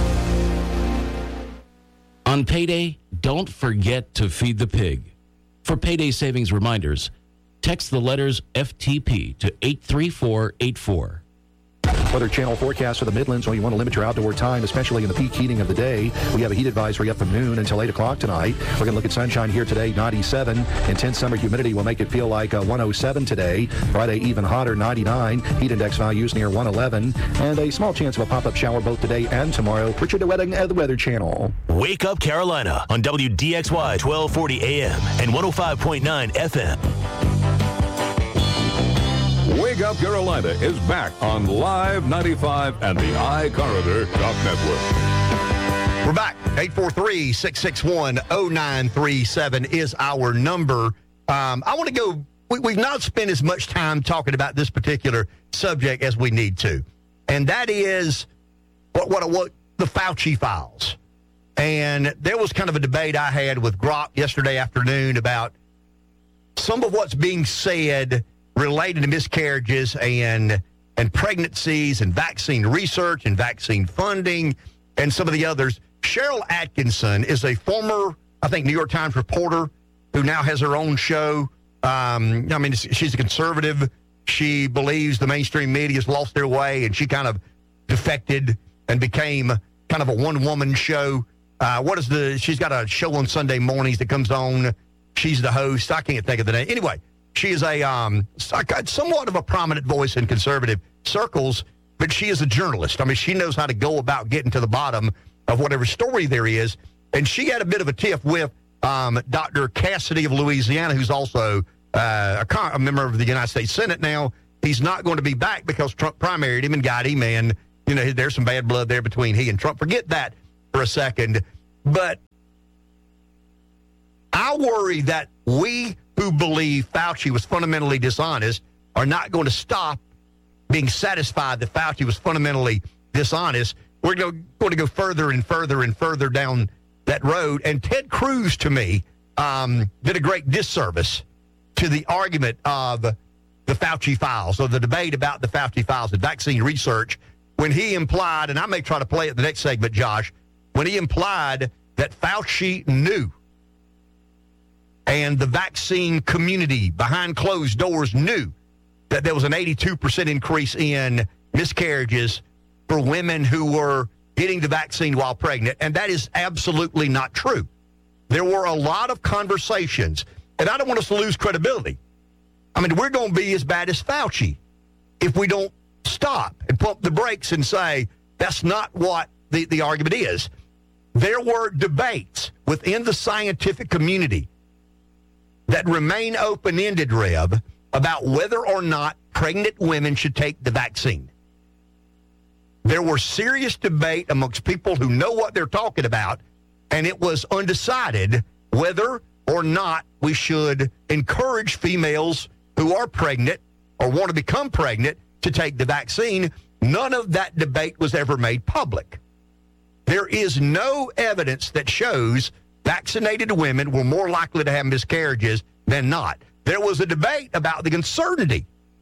On payday, don't forget to feed the pig. For payday savings reminders, text the letters F T P to eight three four eight four. Weather Channel forecast for the Midlands. When you want to limit your outdoor time, especially in the peak heating of the day, we have a heat advisory up from noon until eight o'clock tonight. We're going to look at sunshine here today, ninety-seven. Intense summer humidity will make it feel like uh, one oh seven today. Friday, even hotter, ninety-nine. Heat index values near one eleven. And a small chance of a pop-up shower both today and tomorrow. Richard DeWetting at the Weather Channel. Wake Up Carolina on W D X Y twelve forty A M and one oh five point nine F M. Wake Up Carolina is back on Live ninety-five and the iCorridor Talk Network. We're back. eight four three, six six one, oh nine three seven is our number. Um, I want to go, we, we've not spent as much time talking about this particular subject as we need to. And that is what, what, what the Fauci files. And there was kind of a debate I had with Grok yesterday afternoon about some of what's being said related to miscarriages and and pregnancies and vaccine research and vaccine funding and some of the others. Cheryl Atkinson is a former, I think, New York Times reporter who now has her own show. Um, I mean, she's a conservative. She believes the mainstream media has lost their way, and she kind of defected and became kind kind of a one-woman show. Uh, what is the? She's got a show on Sunday mornings that comes on. She's the host. I can't think of the name. Anyway, she is a um, somewhat of a prominent voice in conservative circles, but she is a journalist. I mean, she knows how to go about getting to the bottom of whatever story there is. And she had a bit of a tiff with um, Doctor Cassidy of Louisiana, who's also uh, a, con- a member of the United States Senate now. He's not going to be back because Trump primaried him and got him, and you know there's some bad blood there between he and Trump. Forget that for a second. But I worry that we who believe Fauci was fundamentally dishonest are not going to stop being satisfied that Fauci was fundamentally dishonest. We're going to go further and further and further down that road. And Ted Cruz, to me, um, did a great disservice to the argument of the Fauci files, or the debate about the Fauci files and vaccine research, when he implied, and I may try to play it the next segment, Josh, when he implied that Fauci knew, and the vaccine community behind closed doors knew, that there was an eighty-two percent increase in miscarriages for women who were getting the vaccine while pregnant, and that is absolutely not true. There were a lot of conversations, and I don't want us to lose credibility. I mean, we're going to be as bad as Fauci if we don't stop and pump the brakes and say that's not what the, the argument is. There were debates within the scientific community that remain open-ended, Rev, about whether or not pregnant women should take the vaccine. There were serious debate amongst people who know what they're talking about, and it was undecided whether or not we should encourage females who are pregnant or want to become pregnant to take the vaccine. None of that debate was ever made public. There is no evidence that shows vaccinated women were more likely to have miscarriages than not. There was a debate about the uncertainty.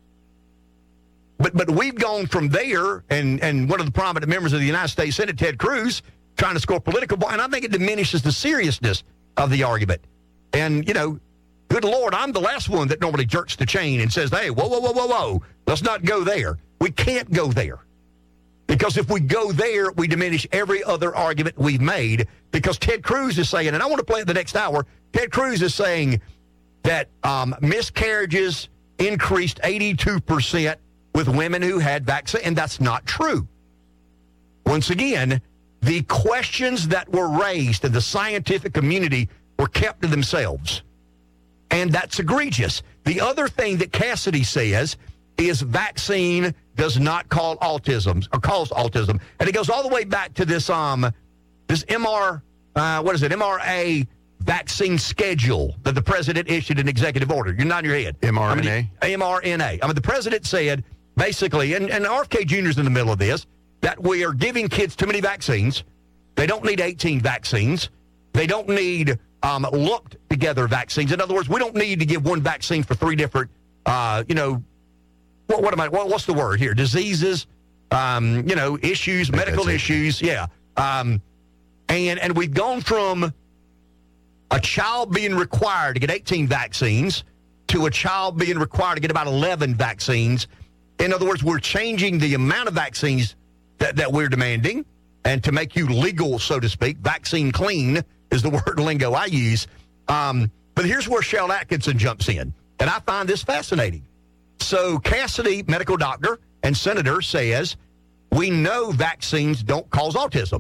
But but we've gone from there, and, and one of the prominent members of the United States Senate, Ted Cruz, trying to score political points, and I think it diminishes the seriousness of the argument. And, you know, good Lord, I'm the last one that normally jerks the chain and says, hey, whoa, whoa, whoa, whoa, whoa, let's not go there. We can't go there. Because if we go there, we diminish every other argument we've made. Because Ted Cruz is saying, and I want to play it the next hour, Ted Cruz is saying that um, miscarriages increased eighty-two percent with women who had vaccine, and that's not true. Once again, the questions that were raised in the scientific community were kept to themselves, and that's egregious. The other thing that Cassidy says is vaccine does not cause autism or cause autism, and it goes all the way back to this um this M R uh, what is it M R A vaccine schedule that the president issued an executive order. You're nodding your head. M R N A. I mean, M R N A. I mean, the president said basically, and, and R F K Junior's in the middle of this, that we are giving kids too many vaccines. They don't need eighteen vaccines. They don't need um, lumped together vaccines. In other words, we don't need to give one vaccine for three different, uh, you know, what, what am I? What, what's the word here? Diseases, um, you know, issues, medical issues. Yeah, um, and and we've gone from a child being required to get eighteen vaccines to a child being required to get about eleven vaccines. In other words, we're changing the amount of vaccines that, that we're demanding, and to make you legal, so to speak. Vaccine clean is the word lingo I use. Um, but here's where Cheryl Atkinson jumps in, and I find this fascinating. So Cassidy, medical doctor and senator, says, we know vaccines don't cause autism.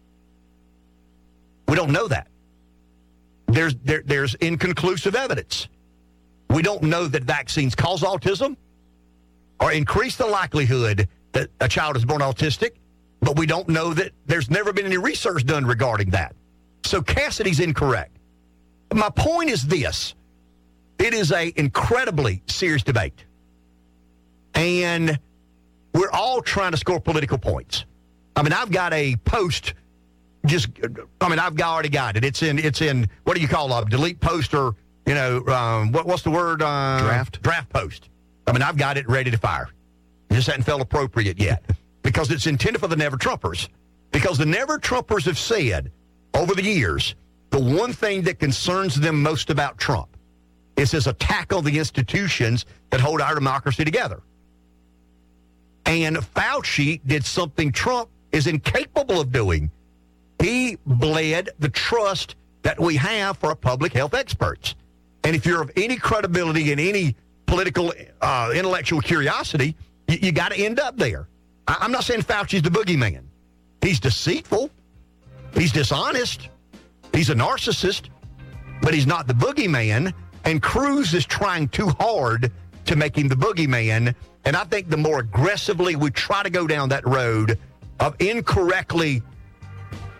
We don't know that. There's there, there's inconclusive evidence. We don't know that vaccines cause autism or increase the likelihood that a child is born autistic, but we don't know that there's never been any research done regarding that. So Cassidy's incorrect. My point is this. It is an incredibly serious debate. And we're all trying to score political points. I mean, I've got a post just, I mean, I've already got it. It's in, it's in, what do you call a delete post or, you know, um, what, what's the word? Uh, draft. Draft post. I mean, I've got it ready to fire. It just hasn't felt appropriate yet because it's intended for the Never-Trumpers. Because the Never-Trumpers have said over the years, the one thing that concerns them most about Trump is his attack on the institutions that hold our democracy together. And Fauci did something Trump is incapable of doing He bled the trust that we have for our public health experts. And if you're of any credibility and any political, uh, intellectual curiosity, you, you got to end up there. I, I'm not saying Fauci's the boogeyman. He's deceitful. He's dishonest. He's a narcissist. But he's not the boogeyman. And Cruz is trying too hard to make him the boogeyman. And I think the more aggressively we try to go down that road of incorrectly